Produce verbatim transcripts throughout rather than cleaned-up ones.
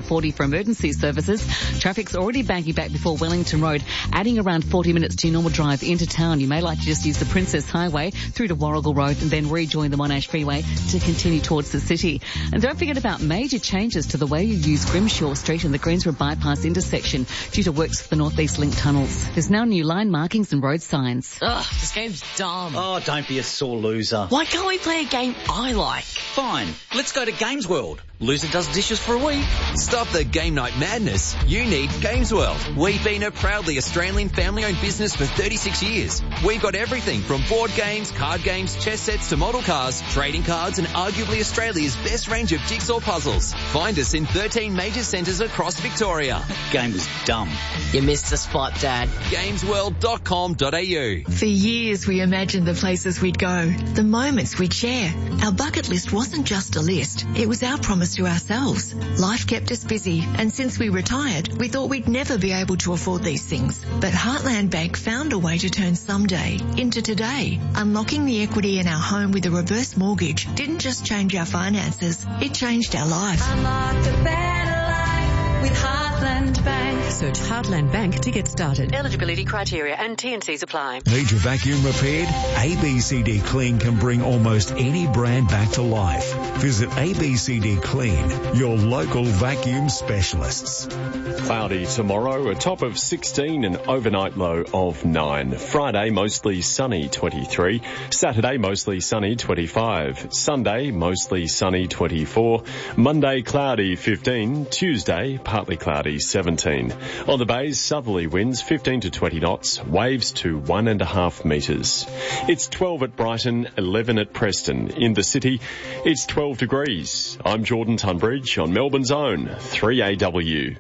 forty for emergency services. Traffic's already banking back before Wellington Road, adding around forty minutes to your normal drive into town. You may like to just use the Princess Highway through to Warrigal Road and then rejoin the Monash Freeway to continue towards the city. And don't forget about major changes to the way you use Grimshaw Street and the Greensboro Bypass intersection due to works for the North East Link tunnels. There's now new line markings and road signs. Ugh, this game's dumb. Oh, don't be a sore loser. Why can't we play a game I like? Fine, let's go to Games World. Loser does dishes for a week. Stop the game night madness. You need Games World. We've been a proudly Australian family-owned business for thirty-six years. We've got everything from board games, card games, chess sets to model cars, trading cards and arguably Australia's best range of jigsaw puzzles. Find us in thirteen major centres across Victoria. Game was dumb. You missed the spot, Dad. games world dot com dot a u. For years we imagined the places we'd go, the moments we'd share. Our bucket list wasn't just a list, it was our promise to ourselves. Life kept us busy, and since we retired, we thought we'd never be able to afford these things. But Heartland Bank found a way to turn someday into today. Unlocking the equity in our home with a reverse mortgage didn't just change our finances, it changed our life. Unlock a better life with Heartland Bank. Search Heartland Bank to get started. Eligibility criteria and T and Cs apply. Need your vacuum repaired? A B C D Clean can bring almost any brand back to life. Visit A B C D Clean, your local vacuum specialists. Cloudy tomorrow, a top of sixteen and overnight low of nine. Friday, mostly sunny, twenty-three. Saturday, mostly sunny, twenty-five. Sunday, mostly sunny, twenty-four. Monday, cloudy, fifteen. Tuesday, partly cloudy, seventeen. On the bays, southerly winds fifteen to twenty knots, waves to one and a half metres. It's twelve at Brighton, eleven at Preston. In the city, it's twelve degrees. I'm Jordan Tunbridge on Melbourne's own three A W.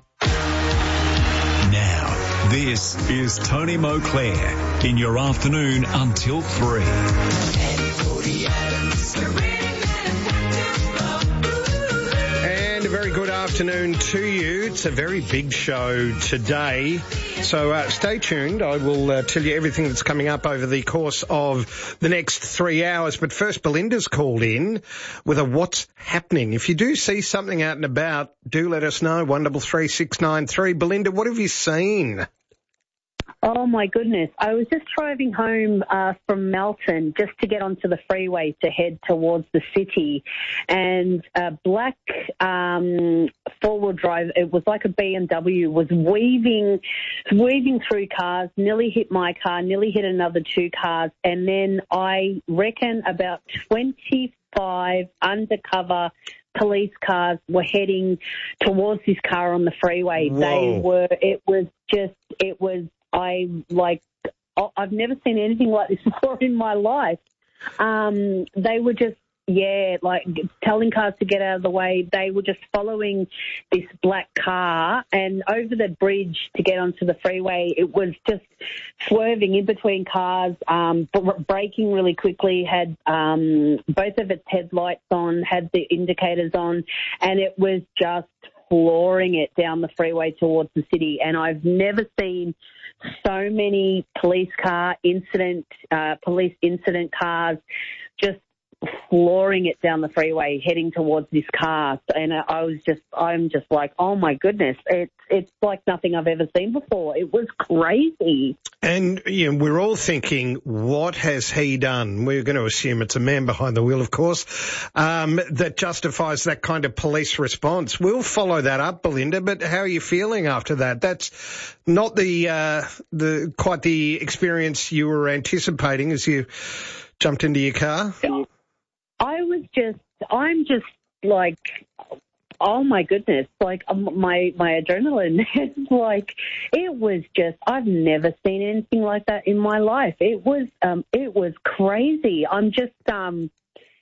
Now, this is Tony Moclair in your afternoon until three. And a very good afternoon to you. It's a very big show today, so uh, stay tuned. I will uh, tell you everything that's coming up over the course of the next three hours. But first, Belinda's called in with a what's happening. If you do see something out and about, do let us know. one double three six nine three. Belinda, what have you seen? Oh, my goodness. I was just driving home uh, from Melton just to get onto the freeway to head towards the city, and a black um, four-wheel drive, it was like a B M W, was weaving, weaving through cars, nearly hit my car, nearly hit another two cars, and then I reckon about twenty-five undercover police cars were heading towards this car on the freeway. Whoa. They were, it was just, it was, I, like, I've never seen anything like this before in my life. Um, they were just, yeah, like telling cars to get out of the way. They were just following this black car, and over the bridge to get onto the freeway, it was just swerving in between cars, um, braking really quickly, had um, both of its headlights on, had the indicators on, and it was just flooring it down the freeway towards the city. And I've never seen so many police car incident, uh, police incident cars just flooring it down the freeway, heading towards this car. And I was just, I'm just like, oh my goodness, it's it's like nothing I've ever seen before. It was crazy. And you know, we're all thinking, what has he done? We're going to assume it's a man behind the wheel, of course, um, that justifies that kind of police response. We'll follow that up, Belinda. But how are you feeling after that? That's not the uh, the quite the experience you were anticipating as you jumped into your car. I was just, I'm just like, oh my goodness, like um, my, my adrenaline is like, it was just, I've never seen anything like that in my life. It was, um, it was crazy. I'm just, um,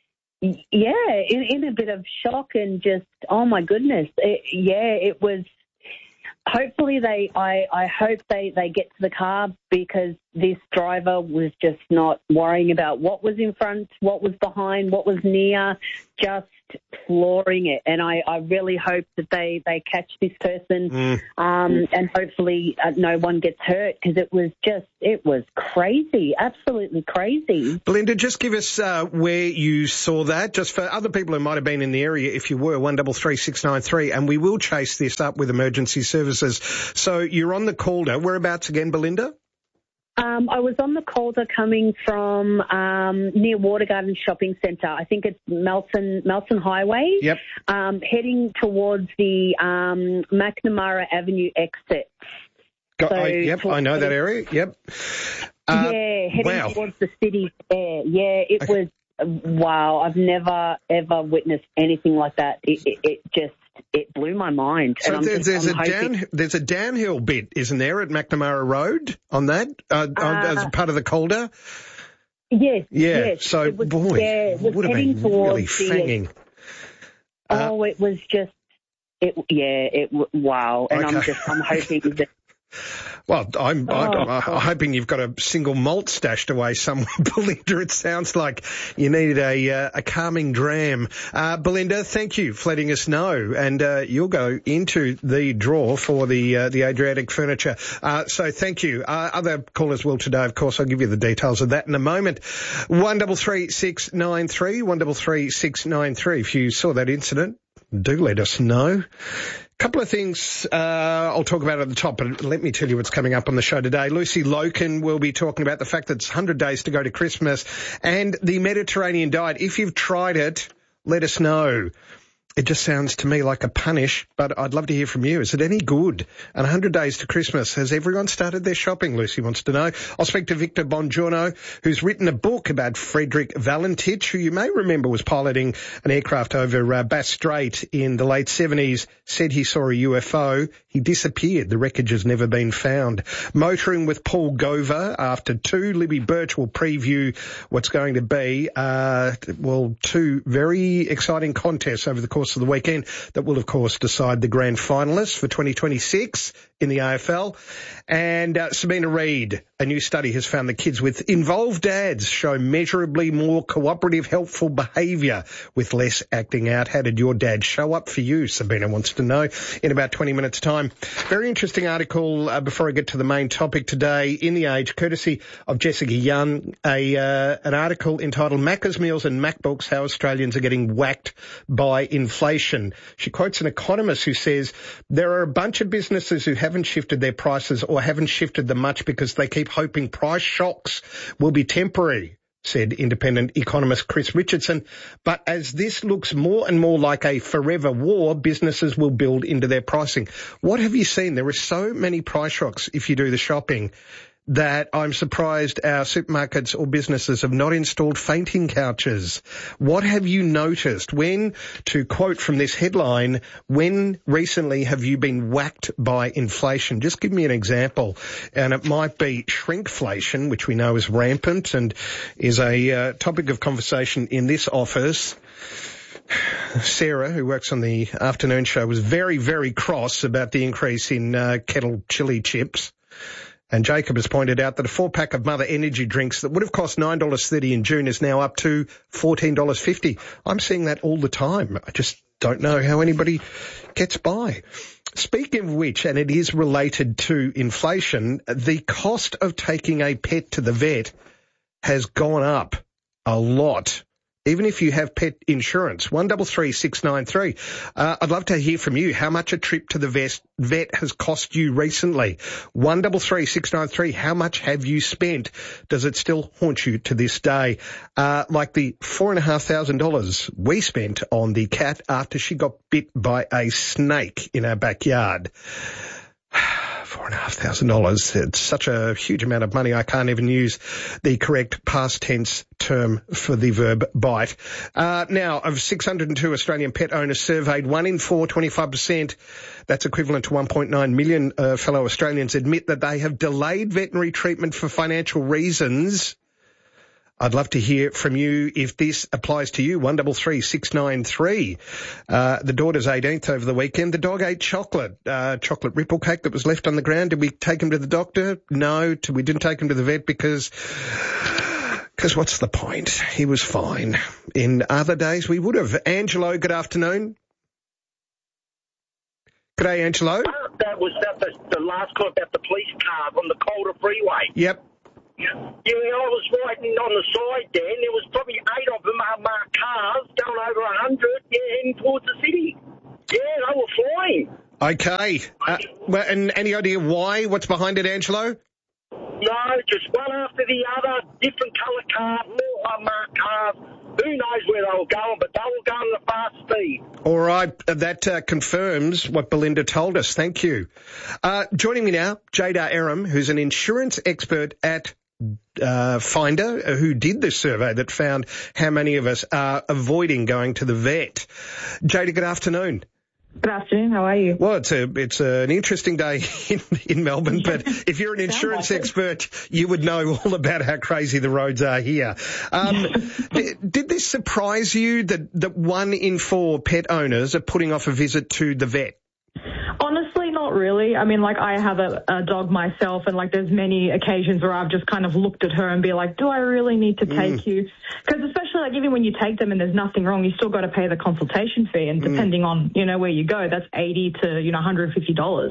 yeah, in, in a bit of shock and just, oh my goodness. It, yeah, it was, hopefully they, I, I hope they, they get to the car because this driver was just not worrying about what was in front, what was behind, what was near, just flooring it. And I, I really hope that they, they catch this person mm. um, and hopefully uh, no one gets hurt, because it was just, it was crazy, absolutely crazy. Belinda, just give us uh, where you saw that, just for other people who might have been in the area, if you were, one three three six nine three, and we will chase this up with emergency services. So you're on the Calder. Whereabouts again, Belinda? Um, I was on the Calder coming from um, near Water Garden Shopping Centre. I think it's Melton Melton Highway. Yep. Um, heading towards the um, McNamara Avenue exit. Got, so I, yep, I know that area. Yep. Uh, yeah, heading wow. towards the city there. Yeah, it okay. was, wow, I've never, ever witnessed anything like that. It, it, it just... It blew my mind. So and there, I'm just, there's I'm a hoping... down there's a downhill bit, isn't there, at McNamara Road on that uh, uh, as part of the Calder? Yes. Yeah. Yes. So it was, boy, yeah, it was would have been really fanging. The, oh, uh, it was just. It yeah. It wow. And okay. I'm just I'm hoping that. Well, I'm, oh, I'm, I'm hoping you've got a single malt stashed away somewhere, Belinda. It sounds like you need a uh, a calming dram. Uh, Belinda, thank you for letting us know, and uh, you'll go into the draw for the uh, the Adriatic Furniture. Uh, so thank you. Uh, other callers will today, of course. I'll give you the details of that in a moment. One double three six nine three, one double three six nine three. If you saw that incident, do let us know. Couple of things uh, I'll talk about at the top, but let me tell you what's coming up on the show today. Lucy Loken will be talking about the fact that it's one hundred days to go to Christmas and the Mediterranean diet. If you've tried it, let us know. It just sounds to me like a punish, but I'd love to hear from you. Is it any good? And one hundred days to Christmas. Has everyone started their shopping? Lucy wants to know. I'll speak to Victor Bongiorno, who's written a book about Frederick Valentich, who you may remember was piloting an aircraft over uh, Bass Strait in the late seventies, said he saw a U F O. He disappeared. The wreckage has never been found. Motoring with Paul Gover after two. Libby Birch will preview what's going to be, uh, well, two very exciting contests over the course of the weekend that will, of course, decide the grand finalists for twenty twenty-six in the A F L. And uh, Sabina Reid, a new study has found that kids with involved dads show measurably more cooperative, helpful behaviour with less acting out. How did your dad show up for you? Sabina wants to know in about twenty minutes' time. Very interesting article uh, before I get to the main topic today in The Age, courtesy of Jessica Young, a uh, an article entitled Macca's Meals and MacBooks, How Australians Are Getting Whacked by Inflation. She quotes an economist who says there are a bunch of businesses who haven't shifted their prices or haven't shifted them much because they keep hoping price shocks will be temporary, said independent economist Chris Richardson. But as this looks more and more like a forever war, businesses will build into their pricing. What have you seen? There are so many price shocks if you do the shopping that I'm surprised our supermarkets or businesses have not installed fainting couches. What have you noticed? When, to quote from this headline, when recently have you been whacked by inflation? Just give me an example. And it might be shrinkflation, which we know is rampant and is a uh, topic of conversation in this office. Sarah, who works on the afternoon show, was very, very cross about the increase in uh, kettle chili chips. And Jacob has pointed out that a four-pack of Mother Energy drinks that would have cost nine dollars thirty in June is now up to fourteen dollars fifty. I'm seeing that all the time. I just don't know how anybody gets by. Speaking of which, and it is related to inflation, the cost of taking a pet to the vet has gone up a lot. Even if you have pet insurance, one double three six nine three. Uh, I'd love to hear from you how much a trip to the vet, vet has cost you recently. one double three six nine three. How much have you spent? Does it still haunt you to this day? Uh, like the four and a half thousand dollars we spent on the cat after she got bit by a snake in our backyard. Four and a half thousand dollars. It's such a huge amount of money. I can't even use the correct past tense term for the verb bite. Uh, now, of six hundred two Australian pet owners surveyed, one in four, twenty-five percent, that's equivalent to one point nine million uh, fellow Australians, admit that they have delayed veterinary treatment for financial reasons I'd love to hear from you if this applies to you. One double three six nine three. Uh, the daughter's eighteenth over the weekend. The dog ate chocolate, uh, chocolate ripple cake that was left on the ground. Did we take him to the doctor? No, we didn't take him to the vet because, because what's the point? He was fine. In other days we would have. Angelo, good afternoon. G'day, Angelo. That was that the, the last call about the police cars on the Calder Freeway. Yep. Yeah, I was riding on the side there, and there was probably eight of them unmarked cars going over a hundred, yeah, heading towards the city. Yeah, they were flying. Okay. Uh, well, and any idea why? What's behind it, Angelo? No, just one after the other, different colour cars, more unmarked cars. Who knows where they were going, but they were going at a fast speed. All right, that uh, confirms what Belinda told us. Thank you. Uh, joining me now, Jada Aram, who's an insurance expert at Uh, Finder, who did this survey that found how many of us are avoiding going to the vet. Jada, good afternoon. Good afternoon. How are you? Well, it's a it's an interesting day in, in Melbourne, but if you're an insurance like expert, you would know all about how crazy the roads are here. Um, did this surprise you that, that one in four pet owners are putting off a visit to the vet? Honestly, not really. I mean, like, I have a, a dog myself, and, like, there's many occasions where I've just kind of looked at her and be like, do I really need to take mm. you? Because especially, like, even when you take them and there's nothing wrong, you still got to pay the consultation fee, and depending mm. on, you know, where you go, that's eighty to, you know, one hundred fifty dollars.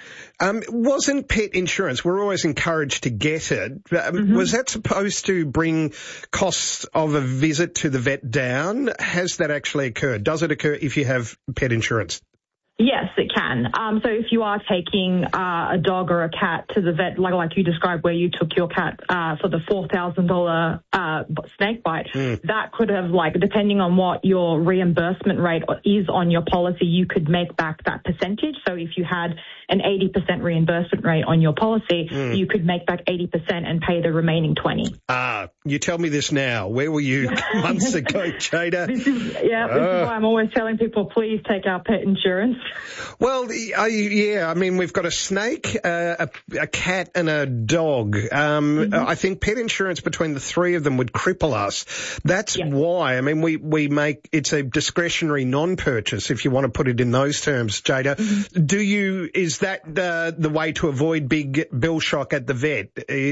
Um, wasn't pet insurance, we're always encouraged to get it, um, mm-hmm. was that supposed to bring costs of a visit to the vet down? Has that actually occurred? Does it occur if you have pet insurance? Yes, it can. Um, so if you are taking uh, a dog or a cat to the vet, like like you described where you took your cat uh, for the four thousand dollars uh, snake bite, mm. that could have, like, depending on what your reimbursement rate is on your policy, you could make back that percentage. So if you had an eighty percent reimbursement rate on your policy, mm. you could make back eighty percent and pay the remaining twenty. Ah, you tell me this now. Where were you months ago, Jada? This is, yeah, this uh. is why I'm always telling people, please take our pet insurance. Well, I, yeah, I mean, we've got a snake, uh, a, a cat and a dog. Um, mm-hmm. I think pet insurance between the three of them would cripple us. That's yeah. why, I mean, we, we make, it's a discretionary non-purchase, if you want to put it in those terms, Jada. Mm-hmm. Do you, is that the, the way to avoid big bill shock at the vet?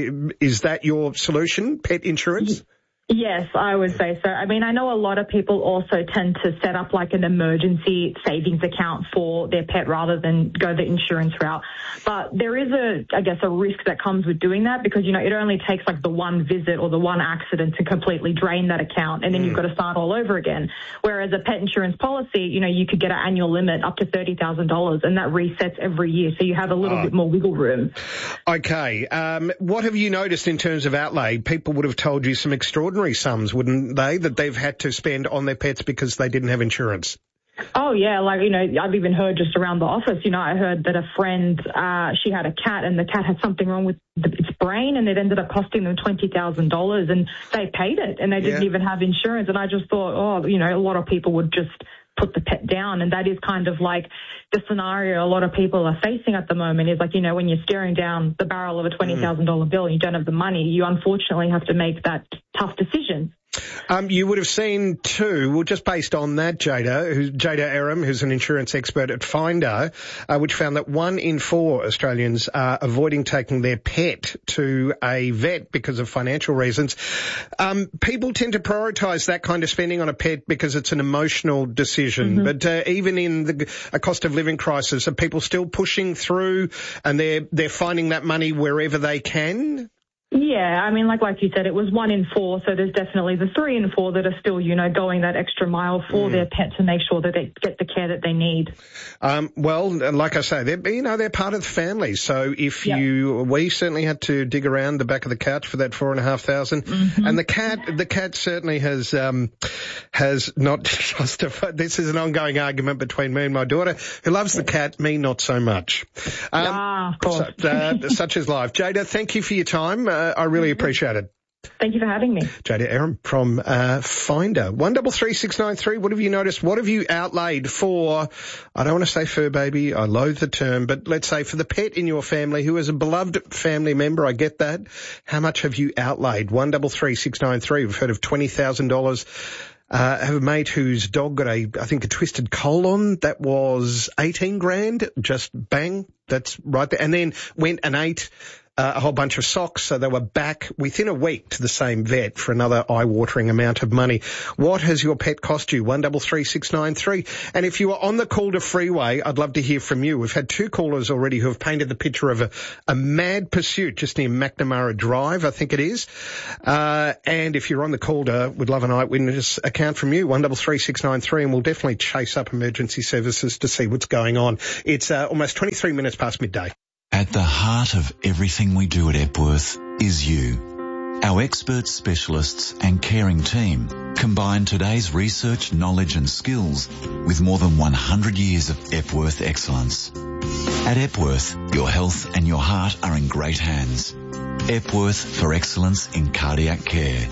Is that your solution, pet insurance? Mm-hmm. Yes, I would say so. I mean, I know a lot of people also tend to set up like an emergency savings account for their pet rather than go the insurance route. But there is a, I guess, a risk that comes with doing that because, you know, it only takes like the one visit or the one accident to completely drain that account, and then mm. you've got to start all over again. Whereas a pet insurance policy, you know, you could get an annual limit up to thirty thousand dollars, and that resets every year, so you have a little oh. bit more wiggle room. Okay. Um, what have you noticed in terms of outlay? People would have told you some extraordinary sums, wouldn't they, that they've had to spend on their pets because they didn't have insurance? Oh, yeah. Like, you know, I've even heard just around the office, you know, I heard that a friend, uh, she had a cat and the cat had something wrong with the, its brain, and it ended up costing them twenty thousand dollars, and they paid it and they didn't yeah. even have insurance. And I just thought, oh, you know, a lot of people would just put the pet down. And that is kind of like the scenario a lot of people are facing at the moment is like, you know, when you're staring down the barrel of a twenty thousand dollars mm. bill and you don't have the money, you unfortunately have to make that tough decision. Um, you would have seen too, well, just based on that, Jada, who's Jada Aram, who's an insurance expert at Finder, uh, which found that one in four Australians are avoiding taking their pet to a vet because of financial reasons. Um, people tend to prioritise that kind of spending on a pet because it's an emotional decision. Mm-hmm. But uh, even in the a cost of living crisis, are people still pushing through and they're they're finding that money wherever they can? Yeah, I mean, like like you said, it was one in four, so there's definitely the three in four that are still, you know, going that extra mile for mm. their pet to make sure that they get the care that they need. Um, well, like I say, they're, you know, they're part of the family. So if yep. you, we certainly had to dig around the back of the couch for that four and a half thousand. Mm-hmm. And the cat, the cat certainly has, um, has not justified. This is an ongoing argument between me and my daughter, who loves the cat, me not so much. Um, ah, of course. So, uh, such is life. Jada, thank you for your time. Uh, I really appreciate it. Thank you for having me. Jada Aaron from uh, Finder. one double three six nine three. What have you noticed? What have you outlaid for, I don't want to say fur baby, I loathe the term, but let's say for the pet in your family who is a beloved family member, I get that. How much have you outlaid? one double three six nine three. We've heard of twenty thousand dollars. Uh, I have a mate whose dog got a, I think a twisted colon that was eighteen grand. Just bang. That's right there. And then went and ate Uh, a whole bunch of socks, so they were back within a week to the same vet for another eye-watering amount of money. What has your pet cost you? one double three six nine three. And if you are on the Calder Freeway, I'd love to hear from you. We've had two callers already who have painted the picture of a, a mad pursuit just near McNamara Drive, I think it is. Uh, and if you're on the Calder, we'd love an eyewitness account from you, one double three six nine three, and we'll definitely chase up emergency services to see what's going on. It's uh, almost twenty-three minutes past midday. At the heart of everything we do at Epworth is you. Our expert specialists and caring team combine today's research, knowledge and skills with more than one hundred years of Epworth excellence. At Epworth, your health and your heart are in great hands. Epworth for excellence in cardiac care.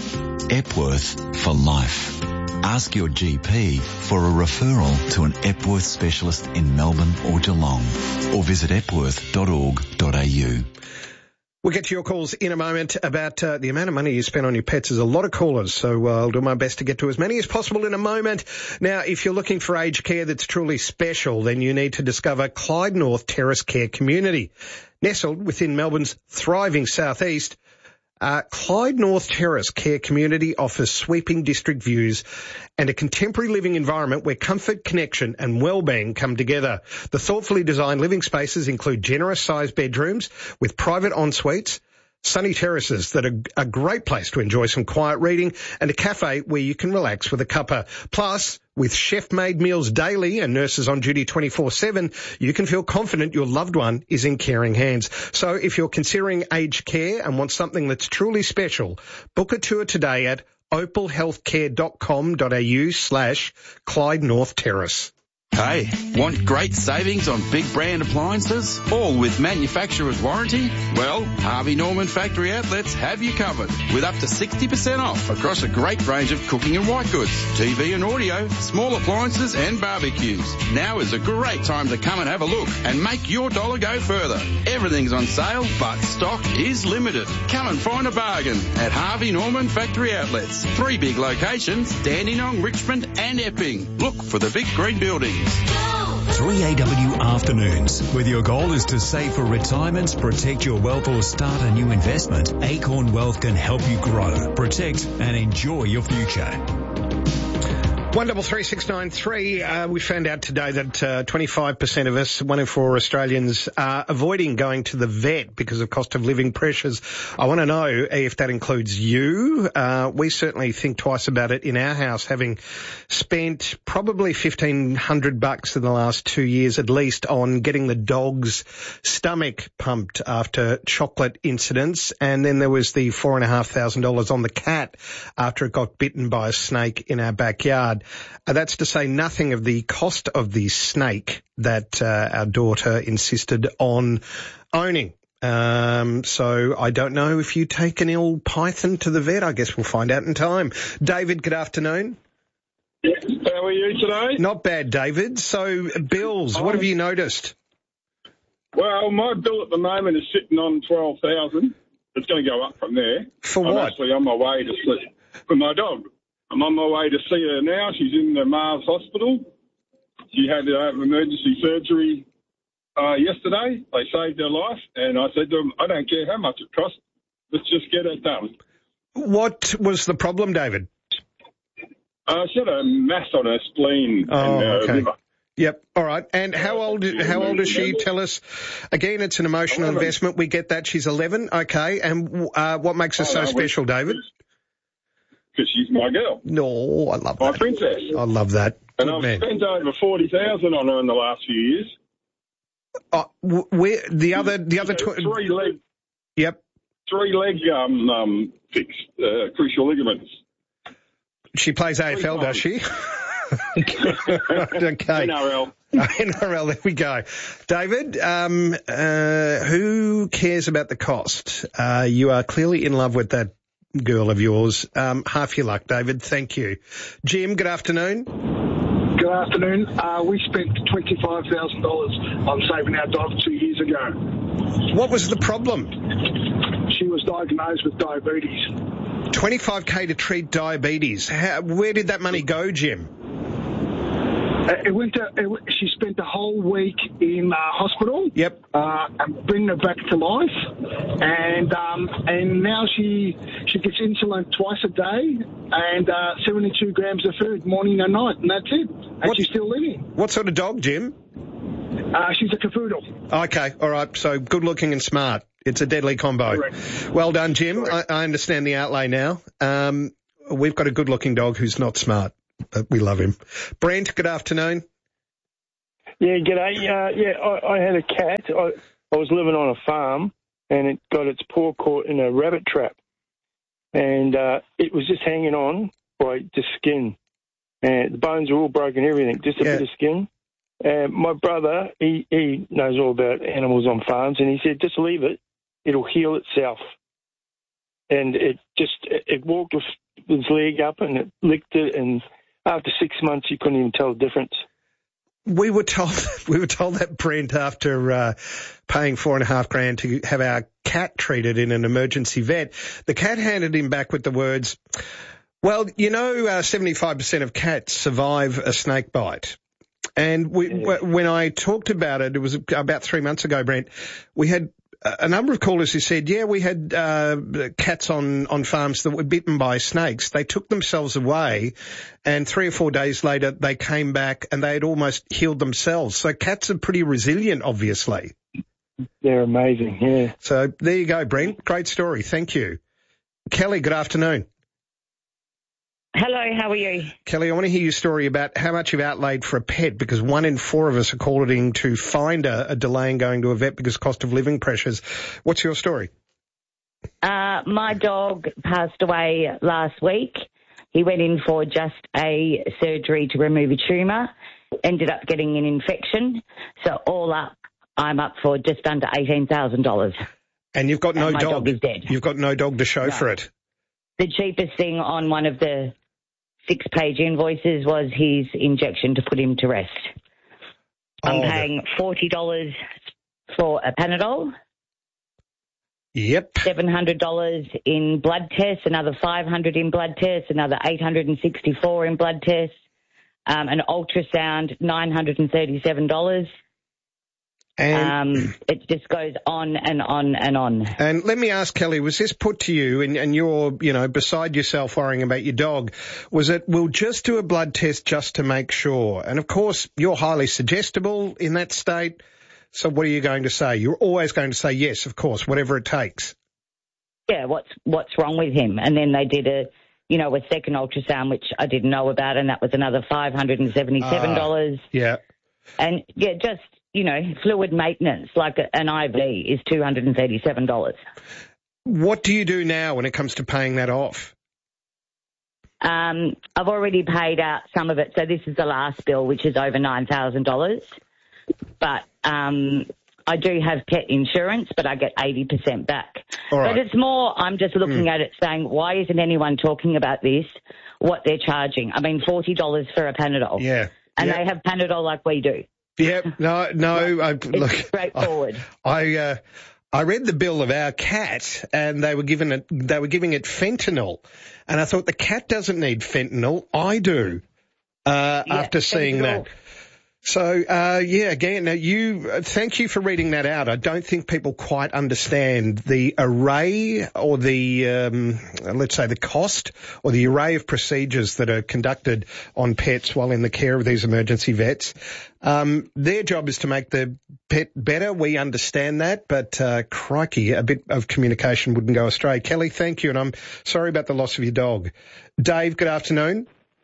Epworth for life. Ask your G P for a referral to an Epworth specialist in Melbourne or Geelong, or visit epworth dot org dot a u. We'll get to your calls in a moment about uh, the amount of money you spend on your pets. There's a lot of callers, so uh, I'll do my best to get to as many as possible in a moment. Now, if you're looking for aged care that's truly special, then you need to discover Clyde North Terrace Care Community. Nestled within Melbourne's thriving southeast, Uh, Clyde North Terrace Care Community offers sweeping district views and a contemporary living environment where comfort, connection and well-being come together. The thoughtfully designed living spaces include generous-sized bedrooms with private en-suites, sunny terraces that are a great place to enjoy some quiet reading, and a cafe where you can relax with a cuppa. Plus, with chef-made meals daily and nurses on duty twenty-four seven, you can feel confident your loved one is in caring hands. So if you're considering aged care and want something that's truly special, book a tour today at opal healthcare dot com dot a u slash Clyde North Terrace. Hey, want great savings on big brand appliances, all with manufacturer's warranty? Well, Harvey Norman Factory Outlets have you covered with up to sixty percent off across a great range of cooking and white goods, T V and audio, small appliances and barbecues. Now is a great time to come and have a look and make your dollar go further. Everything's on sale, but stock is limited. Come and find a bargain at Harvey Norman Factory Outlets. Three big locations, Dandenong, Richmond and Epping. Look for the big green building. three A W Afternoons. Whether your goal is to save for retirement, protect your wealth or start a new investment, Acorn Wealth can help you grow, protect and enjoy your future. one double three six nine three. Uh, we found out today that uh, twenty-five percent of us, one in four Australians, are avoiding going to the vet because of cost of living pressures. I want to know if that includes you. Uh, we certainly think twice about it in our house, having spent probably fifteen hundred bucks in the last two years at least on getting the dog's stomach pumped after chocolate incidents, and then there was the four and a half thousand dollars on the cat after it got bitten by a snake in our backyard. Uh, that's to say nothing of the cost of the snake that uh, our daughter insisted on owning. Um, so I don't know if you take an ill python to the vet. I guess we'll find out in time. David, good afternoon. Yes, how are you today? Not bad, David. So bills, what have you noticed? Well, my bill at the moment is sitting on twelve thousand. It's going to go up from there. For I'm what? actually on my way to see for my dog. I'm on my way to see her now. She's in the Mars Hospital. She had uh, emergency surgery uh, yesterday. They saved her life, and I said to them, I don't care how much it costs. Let's just get it done. What was the problem, David? Uh, she had a mass on her spleen Oh, and uh, okay. liver. Yep. All right. And how old? How old is she? Tell us. Again, it's an emotional eleven. investment. We get that. She's eleven. Okay. And uh, what makes her Oh, so no, we- special, David? Because she's my girl. No, I love My that. princess. I love that. And Good I've man. spent over forty thousand on her in the last few years. Uh, w- where the other the other tw- Three leg, Yep. three leg um um fix uh, crucial ligaments. She plays A F L, does she? Okay. N R L. N R L, there we go. David, um, uh, who cares about the cost? Uh, you are clearly in love with that girl of yours. Um, half your luck, David. Thank you. Jim, good afternoon. Good afternoon. Uh, we spent twenty-five thousand dollars on saving our dog two years ago. What was the problem? She was diagnosed with diabetes. twenty-five K to treat diabetes. How, where did that money go, Jim? It went to. It, she spent the whole week in uh, hospital. Yep. Uh, and bringing her back to life, and um, and now she she gets insulin twice a day and uh, seventy-two grams of food morning and night, and that's it. And what, she's still living. What sort of dog, Jim? Uh, she's a cavoodle. Okay, all right. So good looking and smart. It's a deadly combo. Correct. Well done, Jim. I, I understand the outlay now. Um, we've got a good looking dog who's not smart. But we love him. Brent, good afternoon. Yeah, g'day. Uh, yeah, I, I had a cat. I, I was living on a farm, and it got its paw caught in a rabbit trap. And uh, it was just hanging on by the skin. And the bones were all broken, everything, just a Yeah. bit of skin. And my brother, he, he knows all about animals on farms, and he said, just leave it. It'll heal itself. And it just, it, it walked with its leg up, and it licked it, and after six months, you couldn't even tell the difference. We were told we were told that, Brent, after uh, paying four and a half grand to have our cat treated in an emergency vet, the cat handed him back with the words, "Well, you know, uh, seventy-five percent of cats survive a snake bite." And we, Yeah. w- when I talked about it, it was about three months ago, Brent, we had a number of callers who said, yeah, we had uh, cats on, on farms that were bitten by snakes. They took themselves away, and three or four days later they came back and they had almost healed themselves. So cats are pretty resilient, obviously. They're amazing, yeah. So there you go, Brent. Great story. Thank you. Kelly, good afternoon. Hello, how are you? Kelly, I want to hear your story about how much you've outlaid for a pet, because one in four of us are calling to find a, a delay in going to a vet because cost of living pressures. What's your story? Uh, my dog passed away last week. He went in for just a surgery to remove a tumour, ended up getting an infection. So all up, I'm up for just under eighteen thousand dollars. And you've got no and my dog. dog is dead. You've got no dog to show No. for it. The cheapest thing on one of the six-page invoices was his injection to put him to rest. I'm Oh, the- paying forty dollars for a Panadol. Yep. seven hundred dollars in blood tests, another five hundred dollars in blood tests, another eight hundred sixty-four dollars in blood tests, um, an ultrasound, nine hundred thirty-seven dollars. And, um, it just goes on and on and on. and let me ask, Kelly, was this put to you and, and you're, you know, beside yourself worrying about your dog? Was it, we'll just do a blood test just to make sure? And, of course, you're highly suggestible in that state. So what are you going to say? You're always going to say, yes, of course, whatever it takes. Yeah, what's what's wrong with him? And then they did a, you know, a second ultrasound, which I didn't know about, and that was another five hundred seventy-seven dollars. Uh, yeah. And, yeah, just, you know, fluid maintenance, like a, an I V, is two hundred thirty-seven dollars. What do you do now when it comes to paying that off? Um, I've already paid out some of it, so this is the last bill, which is over nine thousand dollars. But um, I do have pet insurance, but I get eighty percent back. All right. But it's more, I'm just looking Mm. at it saying, why isn't anyone talking about this, what they're charging? I mean, forty dollars for a Panadol. Yeah. And Yeah. they have Panadol like we do. Yeah, no, no. I, look, straightforward. I, I, uh, I read the bill of our cat, and they were giving it, they were giving it fentanyl, and I thought the cat doesn't need fentanyl. I do. Uh, Yeah, after seeing fentanyl. that. So, uh, yeah, again, uh, you, uh, thank you for reading that out. I don't think people quite understand the array or the, um, let's say the cost or the array of procedures that are conducted on pets while in the care of these emergency vets. Um, their job is to make the pet better. We understand that, but, uh, crikey, a bit of communication wouldn't go astray. Kelly, thank you, and I'm sorry about the loss of your dog. Dave, good afternoon.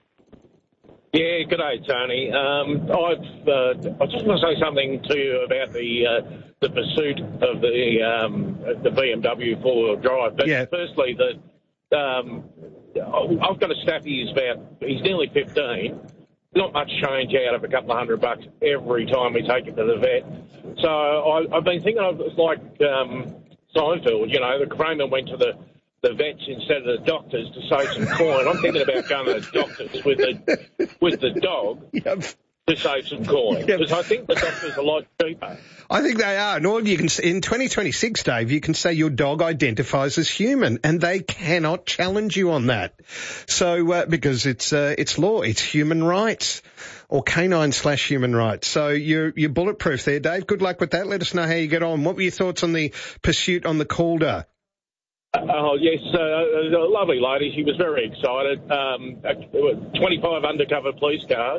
Yeah, good day, Tony. Um, I've uh, I just want to say something to you about the uh, the pursuit of the um, the B M W four-wheel drive. But Yeah. firstly, the um, I've got a staffy. He's about he's nearly fifteen. Not much change out of a couple of hundred bucks every time we take it to the vet. So I, I've been thinking of it's like um, Seinfeld. You know, the Kramer went to the the vets instead of the doctors to save some coin. I'm thinking about going to the doctors with the with the dog Yep. to save some coin, because I think the doctors are a lot cheaper. I think they are. And all you can in twenty twenty-six, Dave, you can say your dog identifies as human, and they cannot challenge you on that. So uh, because it's uh, it's law, it's human rights, or canine slash human rights. So you're you're bulletproof there, Dave. Good luck with that. Let us know how you get on. What were your thoughts on the pursuit on the Calder? Oh, yes, uh, a lovely lady. She was very excited. Um, twenty-five undercover police cars.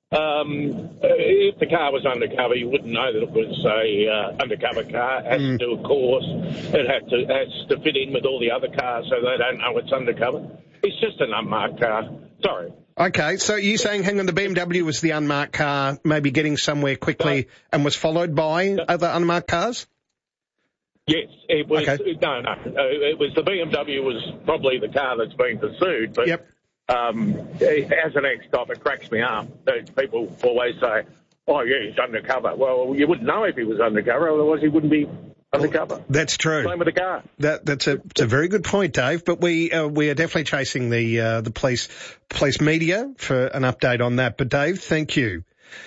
Um, if the car was undercover, you wouldn't know that it was a uh, undercover car. It has mm. to do a course. It has to, has to fit in with all the other cars so they don't know it's undercover. It's just an unmarked car. Sorry. Okay, so you're saying, hang on, the B M W was the unmarked car, maybe getting somewhere quickly, no. and was followed by no. other unmarked cars? Yes, it was. Okay. No, no, it was the B M W was probably the car that's being pursued. But yep. um, as an ex-cop, it cracks me up that people always say, "Oh, yeah, he's undercover." Well, you wouldn't know if he was undercover, otherwise he wouldn't be undercover. That's true. Same with the car. That that's a it's a very good point, Dave. But we uh, we are definitely chasing the uh, the police police media for an update on that. But Dave, thank you.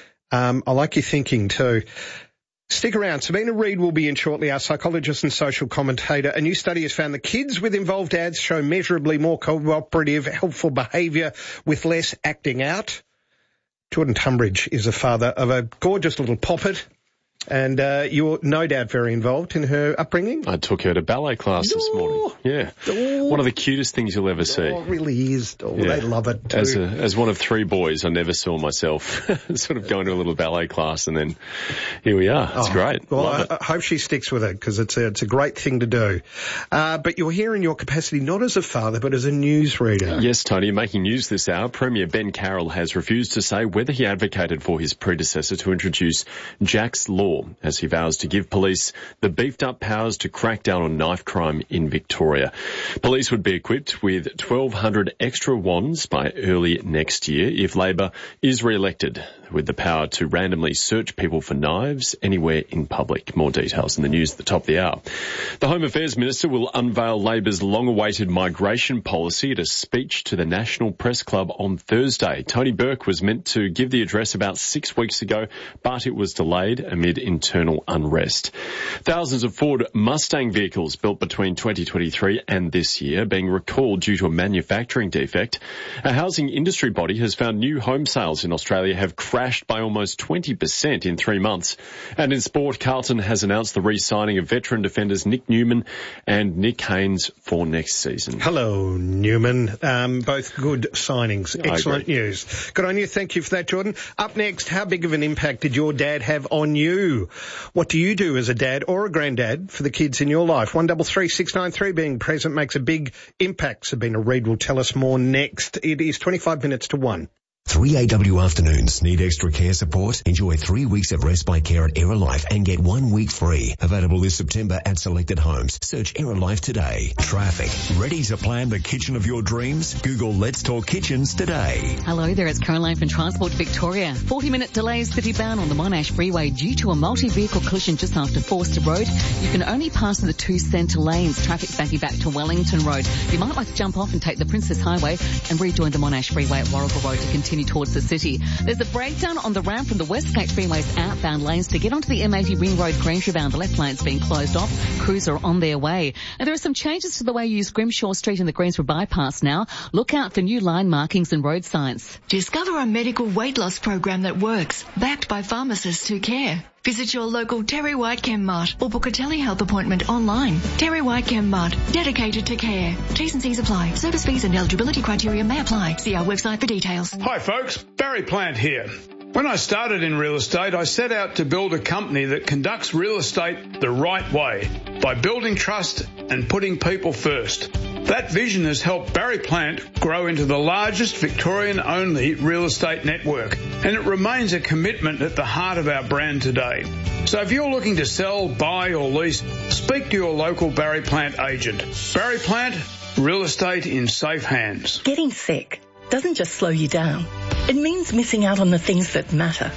Um, I like your thinking too. Stick around. Sabina Reid will be in shortly, our psychologist and social commentator. A new study has found that kids with involved dads show measurably more cooperative, helpful behaviour with less acting out. Jordan Tunbridge is a father of a gorgeous little poppet. And uh, you're no doubt very involved in her upbringing. I took her to ballet class this morning. Yeah. Oh. One of the cutest things you'll ever see. Oh, it really is. Oh, yeah. They love it too. As, a, as one of three boys, I never saw myself sort of going to a little ballet class, and then here we are. It's oh, great. Well, love I, it. I hope she sticks with it, because it's a, it's a great thing to do. Uh, but you're here in your capacity not as a father, but as a newsreader. Yes, Tony. Making news this hour, Premier Ben Carroll has refused to say whether he advocated for his predecessor to introduce Jack's Law, as he vows to give police the beefed-up powers to crack down on knife crime in Victoria. Police would be equipped with twelve hundred extra wands by early next year if Labor is re-elected, with the power to randomly search people for knives anywhere in public. More details in the news at the top of the hour. The Home Affairs Minister will unveil Labor's long-awaited migration policy at a speech to the National Press Club on Thursday. Tony Burke was meant to give the address about six weeks ago, but it was delayed amid internal unrest. Thousands of Ford Mustang vehicles built between twenty twenty-three and this year being recalled due to a manufacturing defect. A housing industry body has found new home sales in Australia have crashed by almost twenty percent in three months. And in sport, Carlton has announced the re-signing of veteran defenders Nick Newman and Nick Haynes for next season. Hello, Newman. Um, both good signings. Excellent news. Good on you. Thank you for that, Jordan. Up next, how big of an impact did your dad have on you? What do you do as a dad or a granddad for the kids in your life? one double three six nine three, being present makes a big impact. Sabina Reid will tell us more next. It is twenty-five minutes to one. three A W afternoons. Need extra care support? Enjoy three weeks of respite care at Era Life and get one week free. Available this September at selected homes. Search Era Life today. Traffic. Ready to plan the kitchen of your dreams? Google Let's Talk Kitchens today. Hello there, it's Caroline from Transport Victoria. forty minute delays city-bound on the Monash Freeway due to a multi-vehicle collision just after Forster Road. You can only pass in the two centre lanes. Traffic backing back to Wellington Road. You might like to jump off and take the Princess Highway and rejoin the Monash Freeway at Warrigal Road to continue towards the city. There's a breakdown on the ramp from the Westgate Freeway's outbound lanes to get onto the M eighty Ring Road Granger bound. The left lane's being closed off. Crews are on their way. And there are some changes to the way you use Grimshaw Street and the Greensboro bypass now. Look out for new line markings and road signs. Discover a medical weight loss program that works, backed by pharmacists who care. Visit your local Terry White Chem Mart or book a telehealth appointment online. Terry White Chem Mart, dedicated to care. T's and C's apply. Service fees and eligibility criteria may apply. See our website for details. Hi folks, Barry Plant here. When I started in real estate, I set out to build a company that conducts real estate the right way by building trust and putting people first. That vision has helped Barry Plant grow into the largest Victorian-only real estate network, and it remains a commitment at the heart of our brand today. So if you're looking to sell, buy or lease, speak to your local Barry Plant agent. Barry Plant, real estate in safe hands. Getting sick doesn't just slow you down. It means missing out on the things that matter.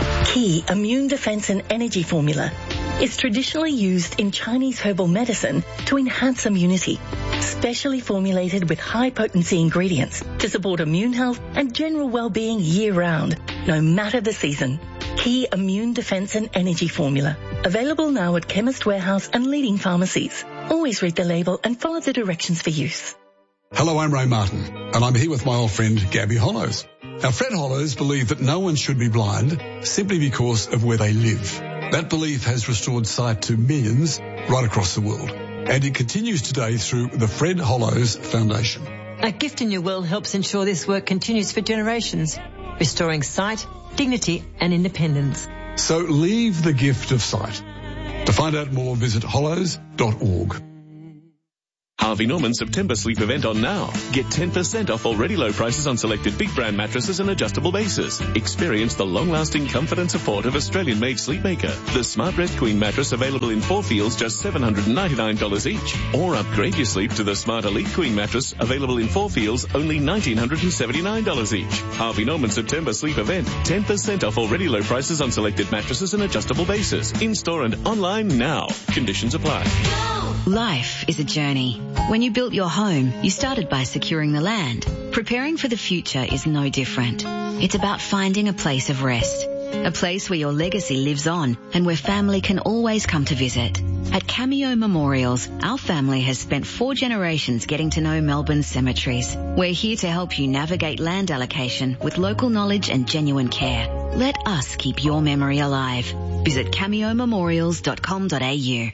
Key Immune Defense and Energy Formula is traditionally used in Chinese herbal medicine to enhance immunity. specially formulated with high-potency ingredients to support immune health and general well-being year-round, no matter the season. Key Immune Defence and Energy Formula. Available now at Chemist Warehouse and leading pharmacies. Always read the label and follow the directions for use. Hello, I'm Ray Martin, and I'm here with my old friend Gabby Hollows. Now, Fred Hollows believe that no one should be blind simply because of where they live. That belief has restored sight to millions right across the world, and it continues today through the Fred Hollows Foundation. A Gift in Your Will helps ensure this work continues for generations, restoring sight, dignity and independence. So leave the gift of sight. To find out more, visit hollows dot org. Harvey Norman September sleep event on now. Get ten percent off already low prices on selected big brand mattresses and adjustable bases. Experience the long-lasting comfort and support of Australian-made Sleepmaker. The Smart Rest Queen mattress available in four feels just seven hundred ninety-nine dollars each. Or upgrade your sleep to the Smart Elite Queen mattress available in four feels only one thousand nine hundred seventy-nine dollars each. Harvey Norman September sleep event. ten percent off already low prices on selected mattresses and adjustable bases. In-store and online now. Conditions apply. Life is a journey. When you built your home, you started by securing the land. Preparing for the future is no different. It's about finding a place of rest, a place where your legacy lives on and where family can always come to visit. At Cameo Memorials, our family has spent four generations getting to know Melbourne's cemeteries. We're here to help you navigate land allocation with local knowledge and genuine care. Let us keep your memory alive. Visit cameo memorials dot com dot a u.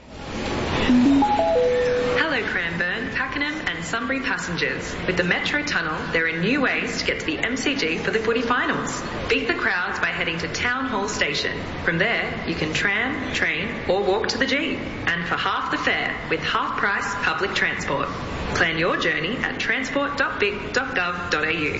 Hello Cranbourne, Pakenham and Sunbury passengers. With the Metro Tunnel, there are new ways to get to the M C G for the footy finals. Beat the crowds by heading to Town Hall Station. From there, you can tram, train or walk to the G. And for half the fare, with half-price public transport. Plan your journey at transport dot vic dot gov dot a u.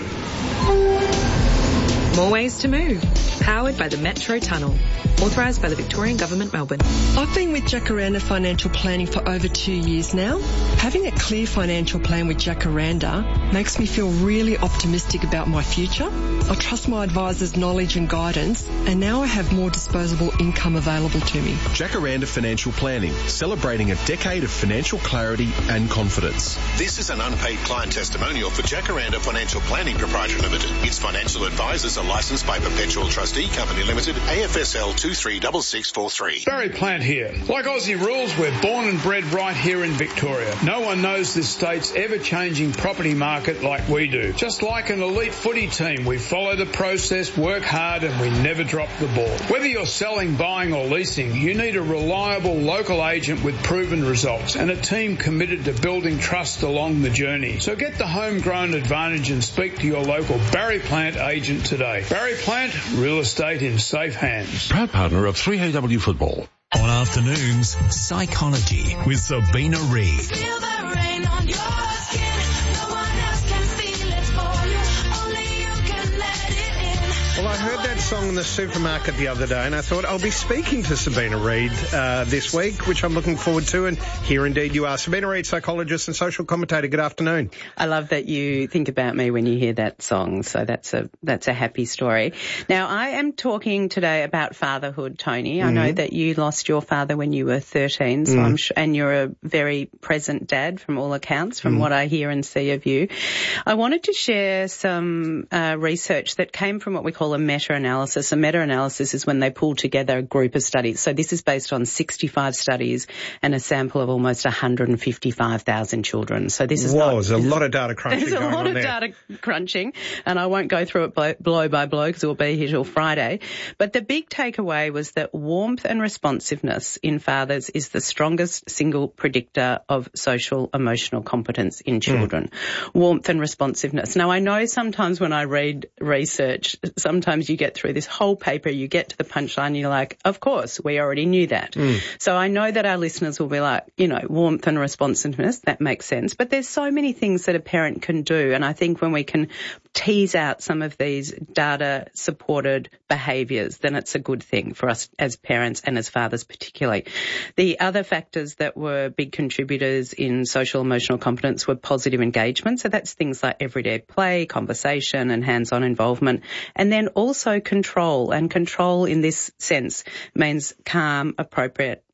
More ways to move. Powered by the Metro Tunnel. Authorised by the Victorian Government, Melbourne. I've been with Jacaranda Financial Planning for over two years now. Having a clear financial plan with Jacaranda makes me feel really optimistic about my future. I trust my advisor's knowledge and guidance, and now I have more disposable income available to me. Jacaranda Financial Planning, celebrating a decade of financial clarity and confidence. This is an unpaid client testimonial for Jacaranda Financial Planning Proprietary Limited. Its financial advisors are licensed by Perpetual Trustee Company Limited, A F S L two three six six four three. Barry Plant here. Like Aussie rules, we're born and bred right here in Victoria. No one knows this state's ever-changing property market like we do. Just like an elite footy team, we follow the process, work hard, and we never drop the ball. Whether you're selling, buying, or leasing, you need a reliable local agent with proven results and a team committed to building trust along the journey. So get the homegrown advantage and speak to your local Barry Plant agent today. Barry Plant, real estate in safe hands. Proud partner of three A W Football. On afternoons, Psychology with Sabina Reid. Feel the rain on your skin. No one else can feel it for you. Only you can let it in. Well, I heard that song in the supermarket the other day and I thought I'll be speaking to Sabina Reid uh, this week, which I'm looking forward to. And here indeed you are. Sabina Reid, psychologist and social commentator. Good afternoon. I love that you think about me when you hear that song. So that's a that's a happy story. Now, I am talking today about fatherhood, Tony. I mm-hmm. know that you lost your father when you were thirteen, so mm. I'm sure, and you're a very present dad from all accounts, from mm. what I hear and see of you. I wanted to share some uh, research that came from what we call a meta-analysis. A meta-analysis is when they pull together a group of studies. So this is based on sixty-five studies and a sample of almost one hundred fifty-five thousand children. So this is Whoa, not, there's a lot of data crunching There's going a lot on of there. data crunching, and I won't go through it blow by blow because we'll be here till Friday. But the big takeaway was that warmth and responsiveness in fathers is the strongest single predictor of social emotional competence in children. Mm. Warmth and responsiveness. Now, I know sometimes when I read research, sometimes you get through this whole paper, you get to the punchline, and you're like, of course, we already knew that. Mm. So I know that our listeners will be like, you know, warmth and responsiveness, that makes sense. But there's so many things that a parent can do. And I think when we can tease out some of these data-supported behaviours, then it's a good thing for us as parents and as fathers particularly. The other factors that were big contributors in social emotional competence were positive engagement. So that's things like everyday play, conversation and hands-on involvement. And then also control. And control in this sense means calm, appropriate